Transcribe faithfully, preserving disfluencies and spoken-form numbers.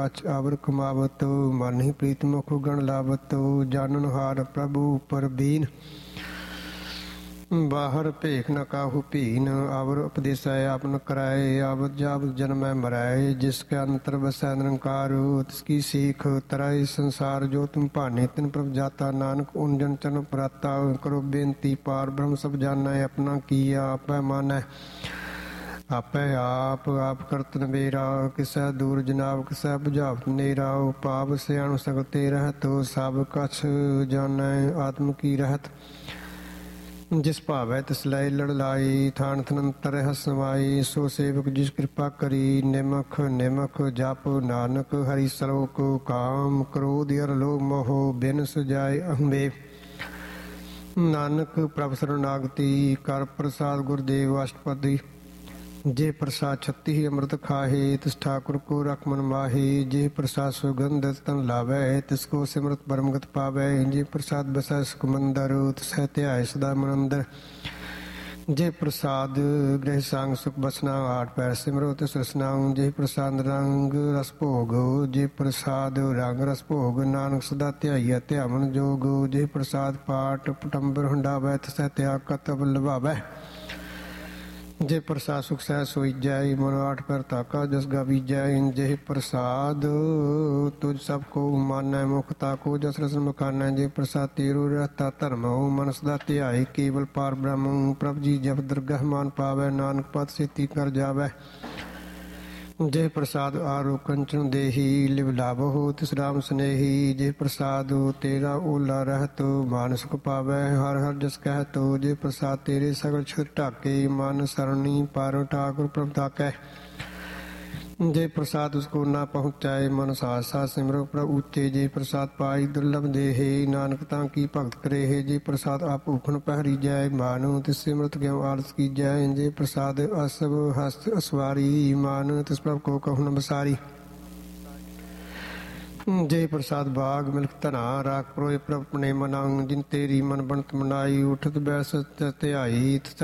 hour ਕਮਾਵਤ ਮਨ ਹੀ ਪ੍ਰੀਤ ਮੁਖ ਗਣ ਲਾਵਤ ਜਾਨਨ ਹਾਰ ਪ੍ਰਭੂ ਪਰਬੀਨ ਬਾਹਰ ਭੇਖ ਨ ਕਾਹੂ ਭੀਨ ਆਵਰ ਉਪਦੇਸੈ ਆਪਨ ਕਰਾਏ ਆਵਤ ਜਾਵਤ ਜਨਮੈ ਮਰਾਏ ਜਿਸ ਕੇ ਅੰਤਰ ਵਸੈ ਨਿਰੰਕਾਰ ਤਿਸ ਕੀ ਸੀਖ ਤਰਾਈ ਸੰਸਾਰ ਜੋ ਤੁਮ ਭਾਨੇ ਤਿਨ ਪ੍ਰਭ ਜਾਤਾ ਨਾਨਕ ਉਨਜਨ ਚਨ ਪ੍ਰਾਤਾ ਕਰੋ ਬੇਨਤੀ ਪਾਰ ਬ੍ਰਹਮ ਸਭ ਜਾਣੈ ਆਪਣਾ ਕੀਆ ਆਪੈ ਮਾਨੈ ਆਪੈ ਆਪ ਆਪ ਕਰਤ ਨਵੇਰਾ ਕਿਸੈ ਦੂਰ ਜਨਾਬ ਕਿਸੈ ਬੁਝਾਵਤ ਨੇਰਾ ਪਾਪ ਸਿਆਣ ਸਗਲ ਤੇ ਰਹਿਤ ਸਭ ਕਛ ਜਾਣੈ ਆਤਮ ਕੀ ਰਹਿਤ ਜਿਸ ਭਾਵੈ ਤਿਸ ਲੈ ਲੜ ਲਾਈ ਥਾਨ ਥਨੰਤਰ ਹਸਵਾਈ ਸੋ ਸੇਵਕ ਜਿਸ ਕਿਰਪਾ ਕਰੀ ਨਿਮਖ ਨਿਮਖ ਜਪ ਨਾਨਕ ਹਰੀ ਸਲੋਕ ਕਾਮ ਕ੍ਰੋਧ ਅਰ ਲੋਭ ਮੋਹ ਬਿਨ ਸੁਜਾਏ ਅਹੰਬੇ ਨਾਨਕ ਪ੍ਰਭ ਸਰਨਾਗਤੀ ਕਰ ਪ੍ਰਸਾਦ ਗੁਰਦੇਵ ਅਸ਼ਟਪਦੀ ਜੇ ਪ੍ਰਸਾਦ ਛੱਤੀ ਹੀ ਅੰਮ੍ਰਿਤ ਖਾਹੇ ਤਿਸ ਠਾਕੁਰ ਕੋ ਰਖ ਮਨ ਮਾਹੇ ਜੇ ਪ੍ਰਸਾਦ ਸੁਗੰਧ ਤਨ ਲਾਵੈ ਤਿਸ ਕੋ ਸਿਮਰਤ ਪਰਮਗਤ ਪਾਵੈ ਜੇ ਪ੍ਰਸਾਦ ਬਸੈ ਸੁਖ ਮੰਦਰ ਤਿਸ ਧਿਆਏ ਸਦਾ ਮਨ ਅੰਦਰ ਜੇ ਪ੍ਰਸਾਦ ਗ੍ਰਹਿ ਸੰਗ ਸੁਖ ਬਸਨਾ ਆਠ ਪੈਰ ਸਿਮਰੋ ਤਿਸ ਰਸਨਾਉ ਜੇ ਪ੍ਰਸਾਦ ਰੰਗ ਰਸ ਭੋਗ ਜੇ ਪ੍ਰਸਾਦ ਰੰਗ ਰਸ ਭੋਗ ਨਾਨਕ ਸਦਾ ਧਿਆਈਐ ਧਿਆਵਨ ਜੋਗ ਜੇ ਪ੍ਰਸਾਦ ਪਾਟ ਪਟੰਬਰ ਹੰਡਾਵੈ ਤਿਸ ਧਿਆ ਕਤਬ ਲਵਾਵੈ ਜੇ ਪ੍ਰਸਾਦ ਸੁਖ ਸਹਿ ਸੋਈਜੈ ਮਨ ਆਠ ਪੈਰ ਤਾਕਾ ਜਸ ਗਾਵੀਜੈ ਜੇ ਪ੍ਰਸਾਦ ਤੁਝ ਸਭ ਕੋ ਮਾਨੈ ਮੁਖ ਤਾਕੋ ਜਸ ਰਸਨ ਮਕਾਨੈ ਜੇ ਪ੍ਰਸਾਦ ਤੇਰੋ ਰਹਤਾ ਧਰਮ ਮਨ ਸਦਾ ਧਿਆਏ ਕੇਵਲ ਪਾਰ ਬ੍ਰਹਮ ਪ੍ਰਭ ਜੀ ਜਪ ਦਰਗਹ ਮਾਨ ਪਾਵੈ ਨਾਨਕ ਪਦ ਸੇਤੀ ਕਰ ਜਾਵੈ ਜੇ ਪ੍ਰਸਾਦ ਆਰੋ ਕੰਚਨ ਦੇਹੀ ਲਿਵ ਲਾਭੋ ਤਿਸ ਰਾਮ ਸਨੇਹੀ ਜੇ ਪ੍ਰਸਾਦ ਤੇਰਾ ਓਲਾ ਰਹਿਤ ਮਾਨ ਸੁਖ ਪਾਵੈ ਹਰ ਹਰ ਜਸ ਕਹਿਤ ਜੇ ਪ੍ਰਸਾਦ ਤੇਰੇ ਸਗਲ ਛਿਰ ਢਾਕੇ ਮਨ ਸਰਣੀ ਪਰ ਠਾਕੁਰ ਪ੍ਰਭ ਤਾਕੈ ਜੇ ਪ੍ਰਸਾਦ ਉਸ ਕੋ ਨਾ ਪਹੁੰਚਾਏ ਮਨ ਸਾਥ ਸਾਥ ਸਿਮਰੋ ਪ੍ਰਭ ਉੱਚੇ ਜੇ ਪ੍ਰਸਾਦ ਪਾਈ ਦੁਰਲਭ ਦੇਹੇ ਨਾਨਕ ਤਾਂ ਕੀ ਭਗਤ ਕਰੇਹੇ ਜੇ ਪ੍ਰਸਾਦ ਆਪ ਭੂਖਣ ਪਹਿਰੀ ਜਾਏ ਮਾਨੋ ਤਿਸ ਸਿਮਰਤ ਕਿਉ ਆਲਸ ਕੀ ਜਾਏ ਜੇ ਪ੍ਰਸਾਦ ਅਸਭ ਹਸਤ ਅਸਵਾਰੀ ਮਾਨ ਤਿਸ ਪ੍ਰਭ ਕੋ ਕਹੁ ਨ ਬਸਾਰੀ ਜੇ ਪ੍ਰਸਾਦ ਬਾਗ ਮਿਲਕ ਧਨਾ ਰਾਖ ਪਰੋਏ ਪ੍ਰਭ ਨੇ ਮਨੰ ਜਿਨ ਤੇਰੀ ਮਨ ਬਣਤ ਮਨਾਈ ਉਠਤ ਬੈਸ ਧਿਆਈ